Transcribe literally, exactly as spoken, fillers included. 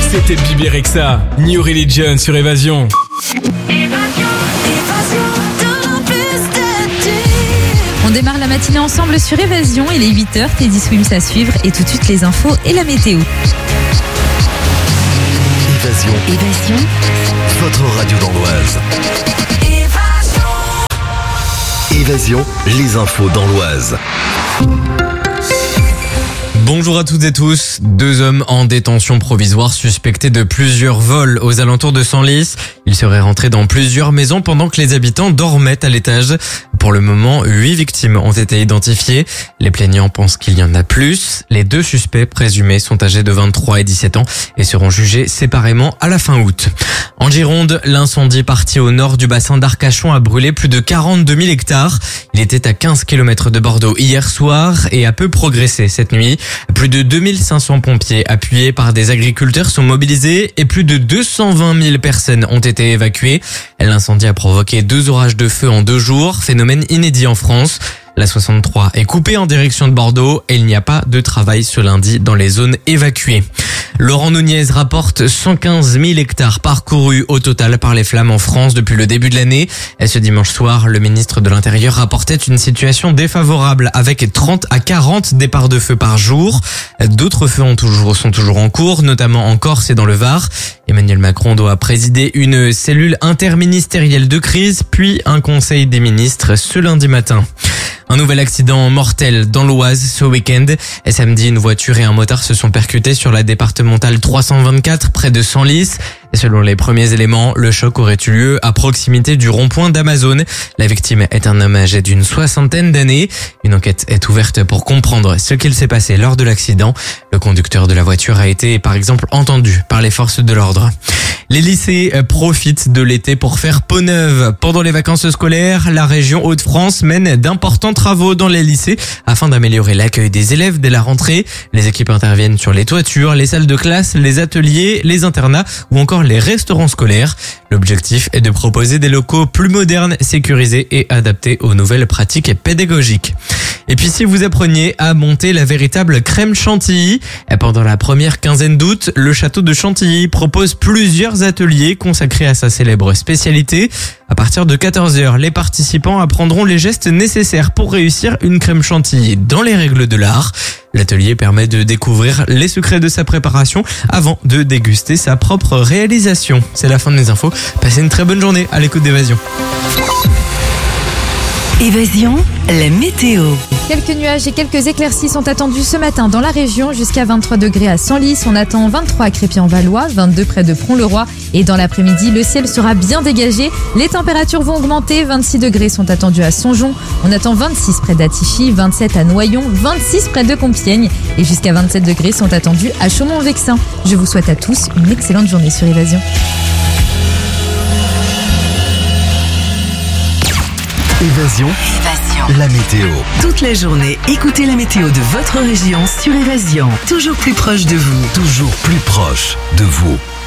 C'était Bibi Rexha, New Religion sur Évasion. On démarre la matinée ensemble sur Évasion. Il est huit heures, Teddy Swims à suivre et tout de suite les infos et la météo. Évasion. Évasion. Votre radio dans l'Oise. Évasion, les infos dans l'Oise. Bonjour à toutes et tous. Deux hommes en détention provisoire suspectés de plusieurs vols aux alentours de Senlis. Ils seraient rentrés dans plusieurs maisons pendant que les habitants dormaient à l'étage. Pour le moment, huit victimes ont été identifiées. Les plaignants pensent qu'il y en a plus. Les deux suspects présumés sont âgés de vingt-trois et dix-sept ans et seront jugés séparément à la fin août. En Gironde, l'incendie parti au nord du bassin d'Arcachon a brûlé plus de quarante-deux mille hectares. Il était à quinze kilomètres de Bordeaux hier soir et a peu progressé cette nuit. Plus de deux mille cinq cents pompiers appuyés par des agriculteurs sont mobilisés et plus de deux cent vingt mille personnes ont été évacuées. L'incendie a provoqué deux orages de feu en deux jours, phénomène inédit en France. La soixante-trois est coupée en direction de Bordeaux et il n'y a pas de travail ce lundi dans les zones évacuées. Laurent Nunez rapporte cent quinze mille hectares parcourus au total par les flammes en France depuis le début de l'année. Et ce dimanche soir, le ministre de l'Intérieur rapportait une situation défavorable avec trente à quarante départs de feu par jour. D'autres feux ont toujours, sont toujours en cours, notamment en Corse et dans le Var. Emmanuel Macron doit présider une cellule interministérielle de crise, puis un conseil des ministres ce lundi matin. Un nouvel accident mortel dans l'Oise ce week-end. Et samedi, une voiture et un motard se sont percutés sur la départementale trois cent vingt-quatre près de Senlis. Et selon les premiers éléments, le choc aurait eu lieu à proximité du rond-point d'Amazon. La victime est un homme âgé d'une soixantaine d'années. Une enquête est ouverte pour comprendre ce qu'il s'est passé lors de l'accident. Le conducteur de la voiture a été, par exemple, entendu par les forces de l'ordre. Les lycées profitent de l'été pour faire peau neuve. Pendant les vacances scolaires, la région Hauts-de-France mène d'importants travaux dans les lycées afin d'améliorer l'accueil des élèves dès la rentrée. Les équipes interviennent sur les toitures, les salles de classe, les ateliers, les internats ou encore les restaurants scolaires. L'objectif est de proposer des locaux plus modernes, sécurisés et adaptés aux nouvelles pratiques pédagogiques. Et puis si vous appreniez à monter la véritable crème chantilly, pendant la première quinzaine d'août, le château de Chantilly propose plusieurs ateliers consacrés à sa célèbre spécialité. À partir de quatorze heures, les participants apprendront les gestes nécessaires pour réussir une crème chantilly dans les règles de l'art. L'atelier permet de découvrir les secrets de sa préparation avant de déguster sa propre réalisation. C'est la fin de mes infos. Passez une très bonne journée à l'écoute d'Évasion. Évasion, la météo. Quelques nuages et quelques éclaircies sont attendus ce matin dans la région, jusqu'à vingt-trois degrés à Senlis. On attend vingt-trois à Crépy-en-Valois, vingt-deux près de Pont-le-Roi. Et dans l'après-midi, le ciel sera bien dégagé. Les températures vont augmenter. vingt-six degrés sont attendus à Songeon. On attend vingt-six près d'Attichy, vingt-sept à Noyon, vingt-six près de Compiègne. Et jusqu'à vingt-sept degrés sont attendus à Chaumont-Vexin. Je vous souhaite à tous une excellente journée sur Évasion. Évasion. Évasion. La météo. Toute la journée, écoutez la météo de votre région sur Évasion. Toujours plus proche de vous. Toujours plus proche de vous.